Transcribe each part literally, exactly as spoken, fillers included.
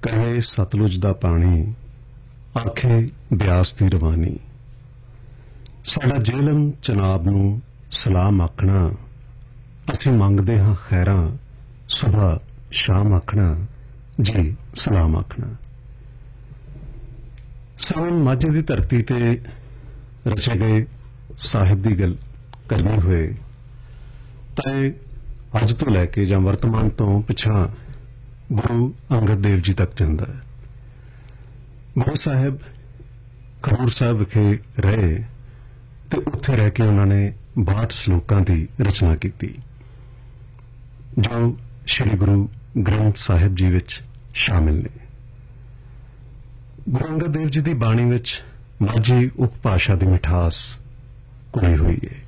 ਕਹੇ ਸਤਲੁਜ ਦਾ ਪਾਣੀ, ਆਖੇ ਬਿਆਸ ਦੀ ਰਵਾਨੀ। ਸਾਡਾ ਜੇਹਲਮ ਚਨਾਬ ਨੂੰ ਸਲਾਮ ਆਖਣਾ, ਅਸੀਂ ਮੰਗਦੇ ਹਾਂ ਖੈਰਾਂ, ਸੁਬਹ ਸ਼ਾਮ ਆਖਣਾ ਜੀ ਸਲਾਮ ਆਖਣਾ। ਸਾਵਣ ਮਾਝੇ ਦੀ ਧਰਤੀ ਤੇ ਰਚੇ ਗਏ ਸਾਹਿਬ ਦੀ ਗੱਲ ਕਰਨੀ ਹੋਏ ਤਾਂ ਇਹ ਅੱਜ ਤੋਂ ਲੈ ਕੇ ਜਾਂ ਵਰਤਮਾਨ ਤੋਂ ਪਿਛਾਂ ਗੁਰੂ ਅੰਗਦ ਦੇਵ ਜੀ ਤੱਕ ਜਾਂਦਾ ਹੈ। ਗੁਰੂ ਸਾਹਿਬ ਖਡੂਰ ਸਾਹਿਬ ਵਿਖੇ ਰਹੇ ਤੇ ਉੱਥੇ ਰਹਿ ਕੇ ਉਹਨਾਂ ਨੇ ਬਾਹਠ ਸ਼ਲੋਕਾਂ ਦੀ ਰਚਨਾ ਕੀਤੀ ਜੋ ਸ੍ਰੀ ਗੁਰੂ ਗ੍ਰੰਥ ਸਾਹਿਬ ਜੀ ਵਿੱਚ ਸ਼ਾਮਿਲ ਨੇ। ਗੁਰੂ ਅੰਗਦ ਦੇਵ ਜੀ ਦੀ ਬਾਣੀ ਵਿੱਚ ਮਾਝੀ ਉਪਭਾਸ਼ਾ ਦੀ ਮਿਠਾਸ ਘੁਲੀ ਹੋਈ ਹੈ।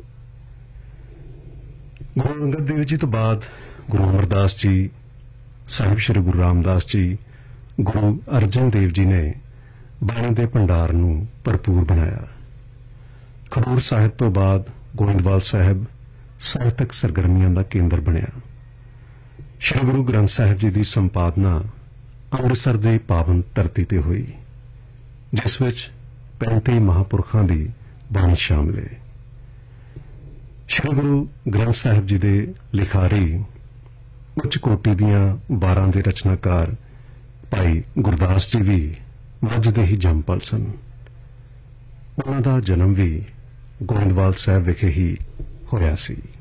ਗੁਰੂ ਅੰਗਦ ਦੇਵ ਜੀ ਤੋਂ ਬਾਅਦ ਗੁਰੂ ਅਮਰਦਾਸ ਜੀ, ਸਾਹਿਬ ਸ੍ਰੀ ਗੁਰੂ ਰਾਮਦਾਸ ਜੀ, ਗੁਰੂ ਅਰਜਨ ਦੇਵ ਜੀ ਨੇ ਬਾਣੀ ਦੇ ਭੰਡਾਰ ਨੂੰ ਭਰਪੂਰ ਬਣਾਇਆ। ਖਡੂਰ ਸਾਹਿਬ ਤੋਂ ਬਾਅਦ ਗੋਇੰਦਵਾਲ ਸਾਹਿਬ ਸਾਹਿਤਕ ਸਰਗਰਮੀਆਂ ਦਾ ਕੇਂਦਰ ਬਣਿਆ। ਸ੍ਰੀ ਗੁਰੂ ਗ੍ਰੰਥ ਸਾਹਿਬ ਜੀ ਦੀ ਸੰਪਾਦਨਾ ਅੰਮ੍ਰਿਤਸਰ ਦੀ ਪਾਵਨ ਧਰਤੀ ਤੇ ਹੋਈ, ਜਿਸ ਵਿੱਚ ਪੈਂਤੀ ਮਹਾਂਪੁਰਖਾਂ ਦੀ ਬਾਣੀ ਸ਼ਾਮਲ ਹੈ। ਸ੍ਰੀ ਗੁਰੂ ਗ੍ਰੰਥ ਸਾਹਿਬ ਜੀ ਦੇ ਲਿਖਾਰੀ ਉੱਚ ਕੋਟੀ ਦੀਆਂ ਬਾਰਾਂ ਦੇ ਰਚਨਾਕਾਰ ਭਾਈ ਗੁਰਦਾਸ ਜੀ ਵੀ ਮੱਝ ਦੇ ਹੀ ਜੰਮਪਲ ਸਨ। ਉਹਨਾਂ ਦਾ ਜਨਮ ਵੀ ਗੋਇੰਦਵਾਲ ਸਾਹਿਬ ਵਿਖੇ ਹੀ ਹੋਇਆ ਸੀ।